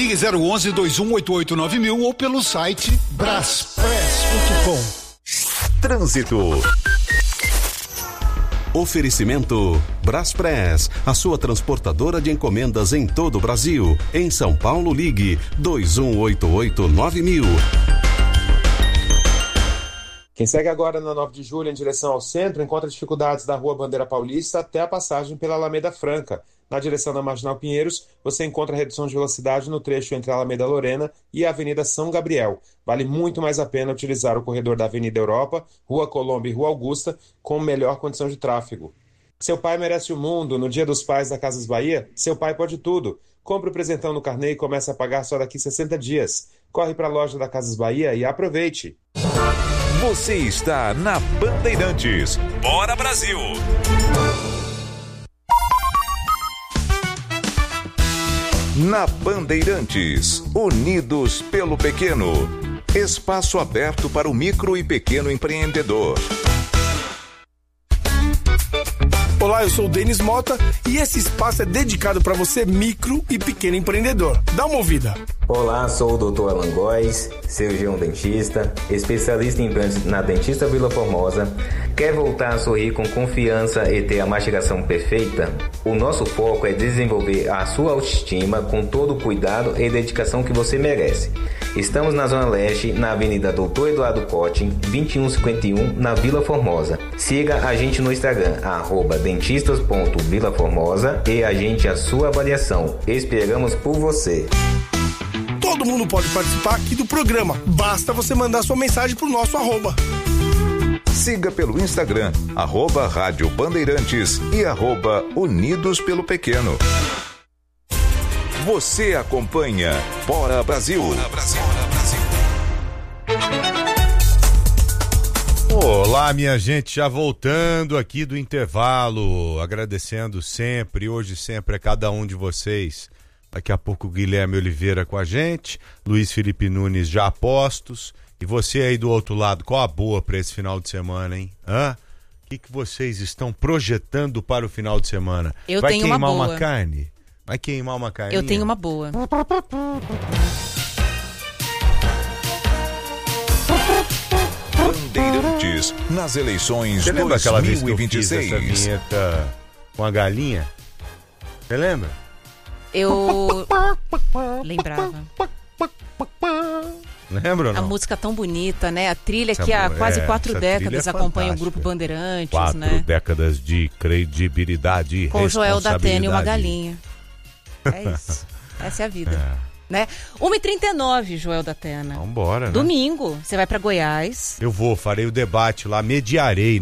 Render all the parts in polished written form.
Ligue 011-2188-9000 ou pelo site braspress.com. Trânsito. Oferecimento Braspress, a sua transportadora de encomendas em todo o Brasil. Em São Paulo, ligue 2188-9000. Quem segue agora na 9 de julho em direção ao centro encontra dificuldades da Rua Bandeira Paulista até a passagem pela Alameda Franca. Na direção da Marginal Pinheiros, você encontra redução de velocidade no trecho entre a Alameda Lorena e a Avenida São Gabriel. Vale muito mais a pena utilizar o corredor da Avenida Europa, Rua Colombo e Rua Augusta, com melhor condição de tráfego. Seu pai merece o mundo. No Dia dos Pais da Casas Bahia, seu pai pode tudo. Compre o presentão no carnê e comece a pagar só daqui 60 dias. Corre para a loja da Casas Bahia e aproveite. Você está na Bandeirantes. Bora, Brasil! Na Bandeirantes, unidos pelo pequeno. Espaço aberto para o micro e pequeno empreendedor. Olá, eu sou o Denis Mota e esse espaço é dedicado para você, micro e pequeno empreendedor. Dá uma ouvida. Olá, sou o Dr. Alan Góes, cirurgião dentista, especialista em implantes na Dentista Vila Formosa. Quer voltar a sorrir com confiança e ter a mastigação perfeita? O nosso foco é desenvolver a sua autoestima com todo o cuidado e dedicação que você merece. Estamos na Zona Leste, na Avenida Dr. Eduardo Cotin, 2151, na Vila Formosa. Siga a gente no Instagram, @dentistas.vilaformosa e agende a sua avaliação. Esperamos por você. Todo mundo pode participar aqui do programa. Basta você mandar sua mensagem pro nosso @. Siga pelo Instagram, @Rádio Bandeirantes e @Unidos pelo Pequeno. Você acompanha Bora Brasil. Bora Brasil. Olá, minha gente, já voltando aqui do intervalo, agradecendo sempre, hoje sempre a cada um de vocês. Daqui a pouco o Guilherme Oliveira com a gente, Luiz Felipe Nunes já a postos. E você aí do outro lado, qual a boa para esse final de semana, hein? O que vocês estão projetando para o final de semana? Eu tenho uma boa. Vai queimar uma carne? Vai queimar uma carninha? Eu tenho uma boa. Bandeirantes nas eleições Você lembra aquela vez que eu 2026? fiz essa vinheta com a galinha? Você lembra? Eu lembrava. Lembra ou não? A música tão bonita, né? A trilha Essa que há quase 4 essa décadas trilha é acompanha o fantástica. Grupo Bandeirantes, 4 né? décadas de credibilidade e Com o Joel da Atena e uma responsabilidade. galinha. É isso. Essa é a vida. Né? 1h39, Joel da Atena. Vambora, né? Domingo, você vai pra Goiás. Eu farei o debate lá, mediarei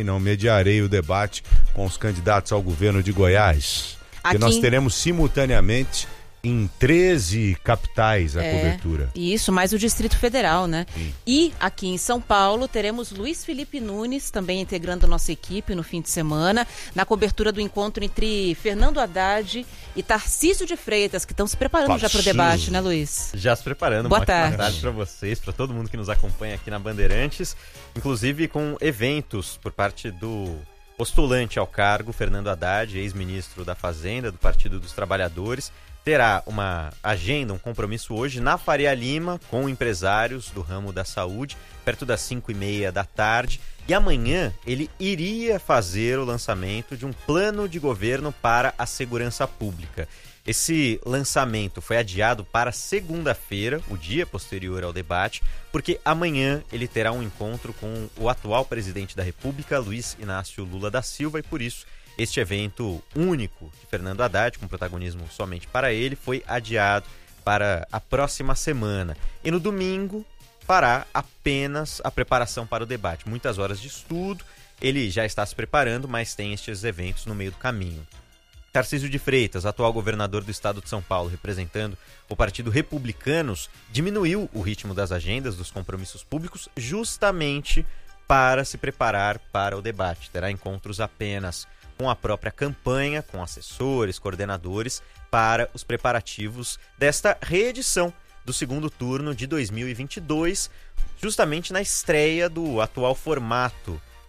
o debate com os candidatos ao governo de Goiás. Porque nós teremos simultaneamente em 13 capitais a cobertura. Isso, mais o Distrito Federal, né? Sim. E aqui em São Paulo teremos Luiz Felipe Nunes também integrando a nossa equipe no fim de semana, na cobertura do encontro entre Fernando Haddad e Tarcísio de Freitas, que estão se preparando já para o debate, né, Luiz? Já se preparando. Boa Boa tarde. tarde para vocês, para todo mundo que nos acompanha aqui na Bandeirantes, inclusive com eventos por parte do postulante ao cargo, Fernando Haddad, ex-ministro da Fazenda, do Partido dos Trabalhadores. Terá uma agenda, um compromisso hoje na Faria Lima com empresários do ramo da saúde, perto das 5h30 da tarde. E amanhã ele iria fazer o lançamento de um plano de governo para a segurança pública. Esse lançamento foi adiado para segunda-feira, o dia posterior ao debate, porque amanhã ele terá um encontro com o atual presidente da República, Luiz Inácio Lula da Silva, e por isso este evento único de Fernando Haddad, com protagonismo somente para ele, foi adiado para a próxima semana. E no domingo fará apenas a preparação para o debate. Muitas horas de estudo, ele já está se preparando, mas tem estes eventos no meio do caminho. Tarcísio de Freitas, atual governador do estado de São Paulo, representando o Partido Republicanos, diminuiu o ritmo das agendas dos compromissos públicos justamente para se preparar para o debate. Terá encontros apenas com a própria campanha, com assessores, coordenadores, para os preparativos desta reedição do segundo turno de 2022, justamente na estreia do atual formato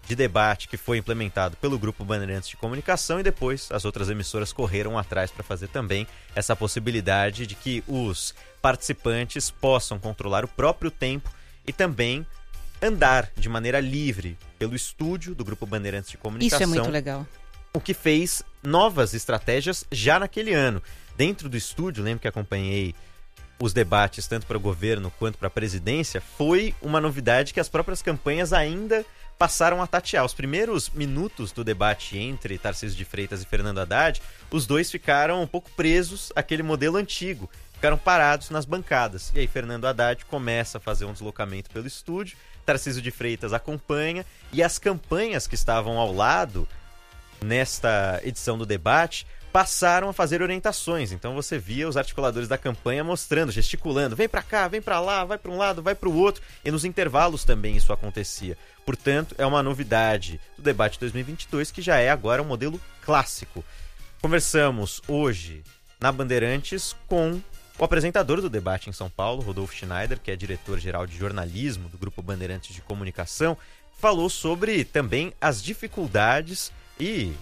de debate que foi implementado pelo Grupo Bandeirantes de Comunicação e depois as outras emissoras correram atrás para fazer também essa possibilidade de que os participantes possam controlar o próprio tempo e também andar de maneira livre pelo estúdio do Grupo Bandeirantes de Comunicação. Isso é muito legal. O que fez novas estratégias já naquele ano. Dentro do estúdio, lembro que acompanhei os debates tanto para o governo quanto para a presidência, foi uma novidade que as próprias campanhas ainda passaram a tatear. Os primeiros minutos do debate entre Tarcísio de Freitas e Fernando Haddad, os dois ficaram um pouco presos àquele modelo antigo, ficaram parados nas bancadas. E aí Fernando Haddad começa a fazer um deslocamento pelo estúdio, Tarcísio de Freitas acompanha, e as campanhas que estavam ao lado nesta edição do debate passaram a fazer orientações. Então você via os articuladores da campanha mostrando, gesticulando, vem pra cá, vem pra lá, vai pra um lado, vai pro outro, e nos intervalos também isso acontecia. Portanto, é uma novidade do debate 2022 que já é agora um modelo clássico. Conversamos hoje na Bandeirantes com o apresentador do debate em São Paulo, Rodolfo Schneider, que é diretor-geral de jornalismo do Grupo Bandeirantes de Comunicação, falou sobre também as dificuldades e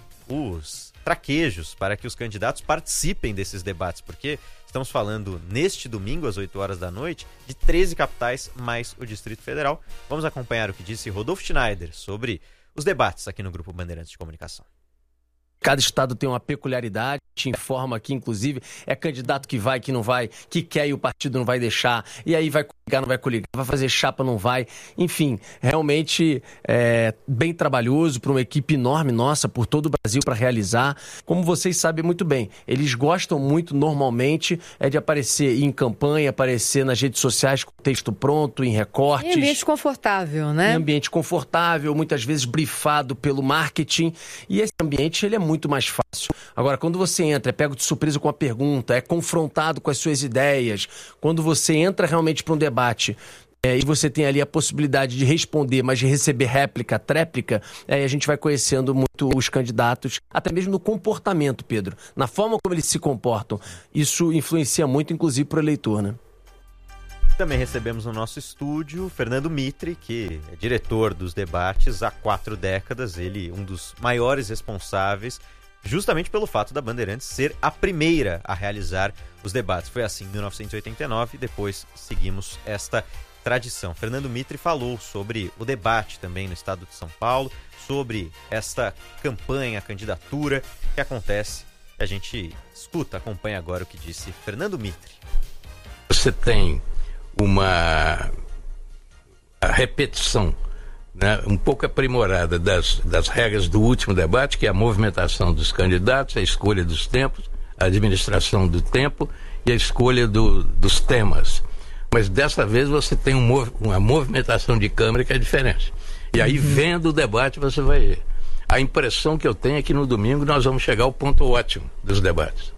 os traquejos para que os candidatos participem desses debates, porque estamos falando neste domingo, às 8 horas da noite, de 13 capitais mais o Distrito Federal. Vamos acompanhar o que disse Rodolfo Schneider sobre os debates aqui no Grupo Bandeirantes de Comunicação. Cada estado tem uma peculiaridade, te informa aqui, inclusive, é candidato que vai, que não vai, que quer e o partido não vai deixar, e aí vai coligar, não vai coligar, vai fazer chapa, não vai. Enfim, realmente é bem trabalhoso para uma equipe enorme nossa, por todo o Brasil, para realizar. Como vocês sabem muito bem, eles gostam muito, normalmente, de aparecer em campanha, aparecer nas redes sociais com texto pronto, em recortes. Em ambiente confortável, né? Em ambiente confortável, muitas vezes brifado pelo marketing, e esse ambiente ele é muito mais fácil. Agora, quando você entra, é pego de surpresa com a pergunta, é confrontado com as suas ideias, quando você entra realmente para um debate e você tem ali a possibilidade de responder, mas de receber réplica, tréplica, a gente vai conhecendo muito os candidatos, até mesmo no comportamento, Pedro, na forma como eles se comportam. Isso influencia muito, inclusive, para o eleitor, né? Também recebemos no nosso estúdio Fernando Mitre, que é diretor dos debates há 4 décadas, ele um dos maiores responsáveis, justamente pelo fato da Bandeirantes ser a primeira a realizar os debates. Foi assim em 1989, depois seguimos esta tradição. Fernando Mitre falou sobre o debate também no estado de São Paulo, sobre esta campanha, a candidatura que acontece. A gente escuta, acompanha agora o que disse Fernando Mitre. Você tem uma repetição, né, um pouco aprimorada das regras do último debate, que é a movimentação dos candidatos, a escolha dos tempos, a administração do tempo e a escolha dos temas. Mas dessa vez você tem uma movimentação de câmera que é diferente. E aí, vendo o debate, você vai ver. A impressão que eu tenho é que no domingo nós vamos chegar ao ponto ótimo dos debates.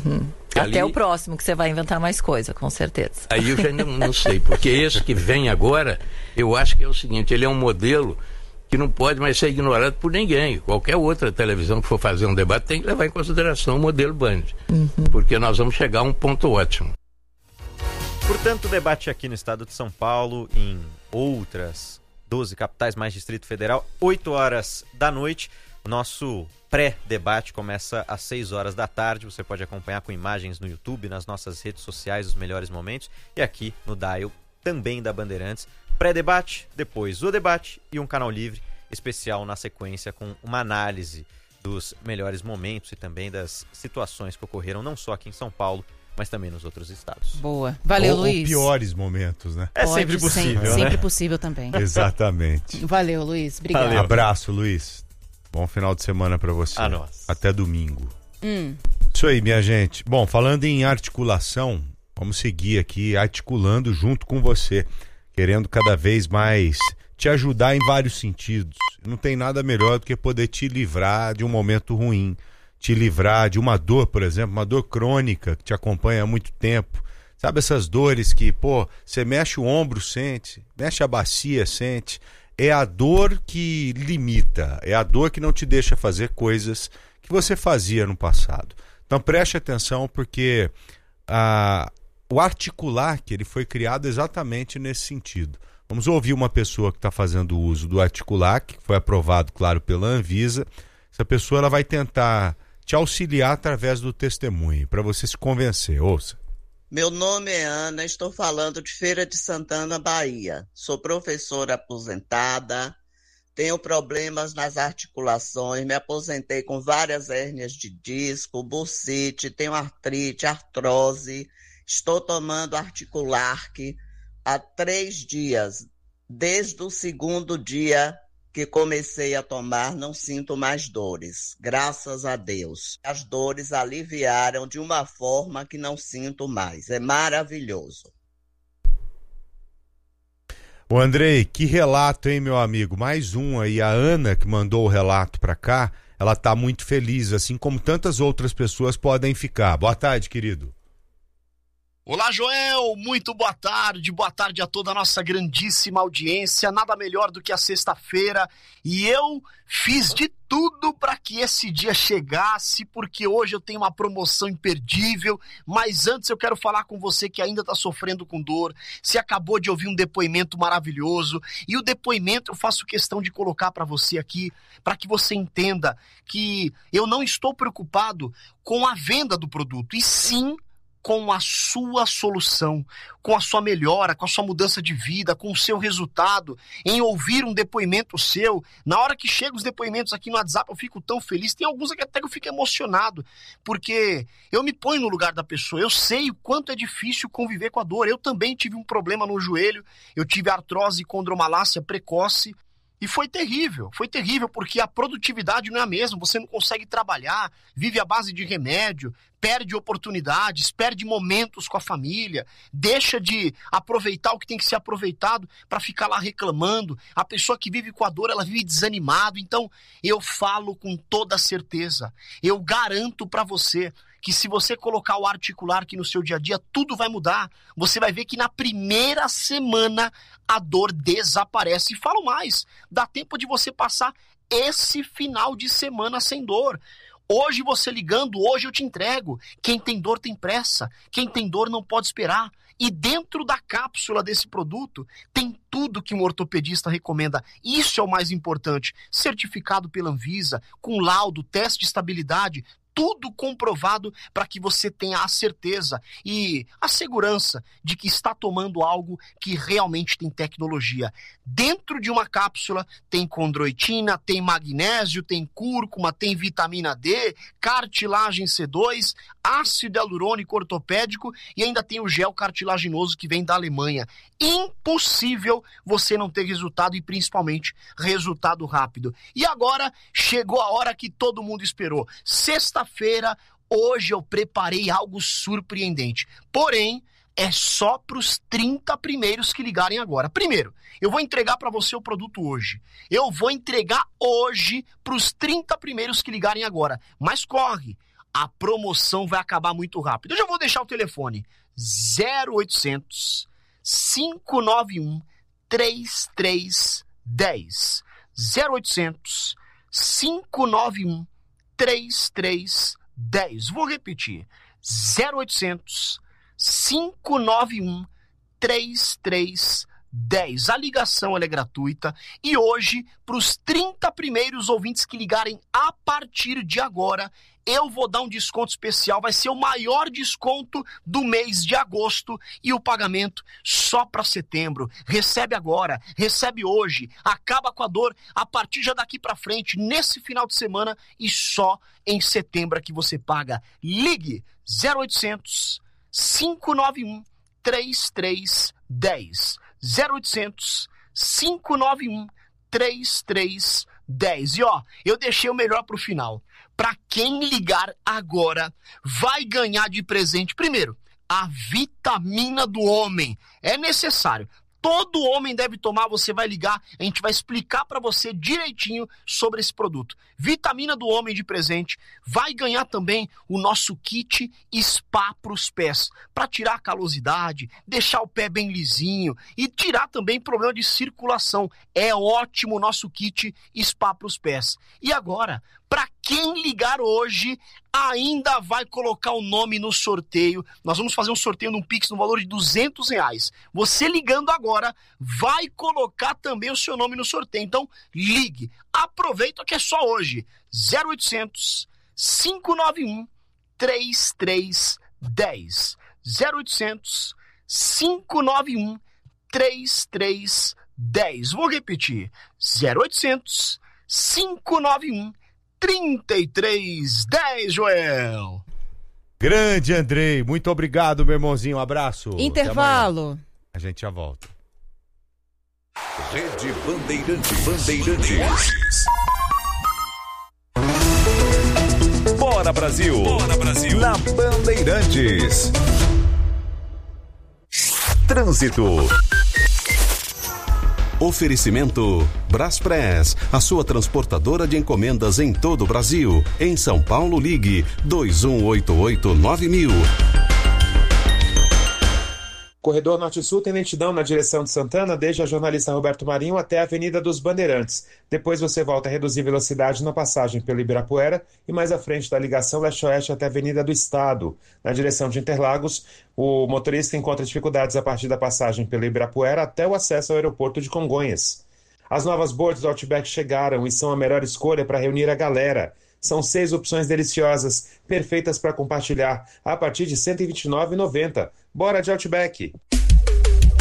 Até o próximo, que você vai inventar mais coisa, com certeza. Aí eu já não sei, porque esse que vem agora, eu acho que é o seguinte, ele é um modelo que não pode mais ser ignorado por ninguém. Qualquer outra televisão que for fazer um debate tem que levar em consideração o modelo Band, porque nós vamos chegar a um ponto ótimo. Portanto, o debate aqui no estado de São Paulo, em outras 12 capitais mais Distrito Federal, 8 horas da noite. O nosso pré-debate começa às 6 horas da tarde. Você pode acompanhar com imagens no YouTube, nas nossas redes sociais, os melhores momentos. E aqui no Dial, também da Bandeirantes. Pré-debate, depois o debate e um canal livre especial na sequência com uma análise dos melhores momentos e também das situações que ocorreram não só aqui em São Paulo, mas também nos outros estados. Boa. Valeu, Luiz. Ou piores momentos, né? É sempre possível, né? Sempre possível também. Exatamente. Valeu, Luiz. Obrigado. Valeu. Abraço, Luiz. Bom final de semana pra você. Nossa. Até domingo. Isso aí, minha gente. Bom, falando em articulação, vamos seguir aqui articulando junto com você, querendo cada vez mais te ajudar em vários sentidos. Não tem nada melhor do que poder te livrar de um momento ruim, te livrar de uma dor, por exemplo, uma dor crônica que te acompanha há muito tempo. Sabe essas dores que, você mexe o ombro, sente, mexe a bacia, sente. É a dor que limita, é a dor que não te deixa fazer coisas que você fazia no passado. Então preste atenção, porque o articular, que ele foi criado exatamente nesse sentido. Vamos ouvir uma pessoa que está fazendo uso do Articulac, que foi aprovado, claro, pela Anvisa. Essa pessoa ela vai tentar te auxiliar através do testemunho, para você se convencer. Ouça. Meu nome é Ana, estou falando de Feira de Santana, Bahia. Sou professora aposentada, tenho problemas nas articulações, me aposentei com várias hérnias de disco, bursite, tenho artrite, artrose. Estou tomando Articulac há 3 dias. Desde o 2º dia que comecei a tomar, não sinto mais dores. Graças a Deus. As dores aliviaram de uma forma que não sinto mais. É maravilhoso. Ô Andrei, que relato, hein, meu amigo? Mais um aí, a Ana, que mandou o relato para cá, ela tá muito feliz, assim como tantas outras pessoas podem ficar. Boa tarde, querido. Olá, Joel, muito boa tarde a toda a nossa grandíssima audiência, nada melhor do que a sexta-feira, e eu fiz de tudo para que esse dia chegasse, porque hoje eu tenho uma promoção imperdível, mas antes eu quero falar com você que ainda está sofrendo com dor, você acabou de ouvir um depoimento maravilhoso, e o depoimento eu faço questão de colocar para você aqui, para que você entenda que eu não estou preocupado com a venda do produto, e sim com a sua solução, com a sua melhora, com a sua mudança de vida, com o seu resultado, em ouvir um depoimento seu. Na hora que chegam os depoimentos aqui no WhatsApp, eu fico tão feliz. Tem alguns aqui até que eu fico emocionado, porque eu me ponho no lugar da pessoa. Eu sei o quanto é difícil conviver com a dor. Eu também tive um problema no joelho, eu tive artrose e condromalácia precoce, e foi terrível porque a produtividade não é a mesma, você não consegue trabalhar, vive à base de remédio, perde oportunidades, perde momentos com a família, deixa de aproveitar o que tem que ser aproveitado para ficar lá reclamando. A pessoa que vive com a dor, ela vive desanimado. Então, eu falo com toda certeza, eu garanto para você que se você colocar o Articulac no seu dia a dia, tudo vai mudar. Você vai ver que na primeira semana a dor desaparece. E falo mais, dá tempo de você passar esse final de semana sem dor. Hoje você ligando, hoje eu te entrego. Quem tem dor tem pressa, quem tem dor não pode esperar. E dentro da cápsula desse produto tem tudo que um ortopedista recomenda. Isso é o mais importante. Certificado pela Anvisa, com laudo, teste de estabilidade, tudo comprovado para que você tenha a certeza e a segurança de que está tomando algo que realmente tem tecnologia. Dentro de uma cápsula tem condroitina, tem magnésio, tem cúrcuma, tem vitamina D, cartilagem C2, ácido hialurônico ortopédico e ainda tem o gel cartilaginoso que vem da Alemanha. Impossível você não ter resultado e principalmente resultado rápido. E agora chegou a hora que todo mundo esperou. Sexta-feira, hoje eu preparei algo surpreendente. Porém, é só para os 30 primeiros que ligarem agora. Primeiro, eu vou entregar para você o produto hoje. Eu vou entregar hoje para os 30 primeiros que ligarem agora. Mas corre, a promoção vai acabar muito rápido. Eu já vou deixar o telefone 0800 591 3310. 0800 591 3310. Vou repetir. 0800 591 3310. A ligação ela é gratuita e hoje, para os 30 primeiros ouvintes que ligarem a partir de agora, eu vou dar um desconto especial, vai ser o maior desconto do mês de agosto e o pagamento só para setembro. Recebe agora, recebe hoje, acaba com a dor a partir já daqui para frente, nesse final de semana e só em setembro que você paga. Ligue 0800 591 3310. 0800 591 3310. E ó, eu deixei o melhor pro final. Para quem ligar agora, vai ganhar de presente, primeiro, a vitamina do homem. É necessário. Todo homem deve tomar, você vai ligar, a gente vai explicar para você direitinho sobre esse produto. Vitamina do homem de presente, vai ganhar também o nosso kit Spa para os pés, para tirar a calosidade, deixar o pé bem lisinho e tirar também problema de circulação. É ótimo o nosso kit Spa para os pés. E agora, Para quem ligar hoje, ainda vai colocar o nome no sorteio. Nós vamos fazer um sorteio num Pix no valor de R$200. Você ligando agora, vai colocar também o seu nome no sorteio. Então, ligue. Aproveita que é só hoje. 0800 591 3310. 0800 591 3310. Vou repetir. 0800 591 3310, Joel. Grande Andrei, muito obrigado, meu irmãozinho. Um abraço. Intervalo. A gente já volta. Rede Bandeirantes. Bora Brasil. Na Bandeirantes. Trânsito. Oferecimento Braspress, a sua transportadora de encomendas em todo o Brasil. Em São Paulo, ligue 2188-9000. Corredor Norte-Sul tem lentidão na direção de Santana, desde a Jornalista Roberto Marinho até a Avenida dos Bandeirantes. Depois você volta a reduzir velocidade na passagem pelo Ibirapuera e mais à frente da ligação leste-oeste até a Avenida do Estado. Na direção de Interlagos, o motorista encontra dificuldades a partir da passagem pelo Ibirapuera até o acesso ao aeroporto de Congonhas. As novas boards do Outback chegaram e são a melhor escolha para reunir a galera. São 6 opções deliciosas, perfeitas para compartilhar, a partir de R$ 129,90. Bora de Outback!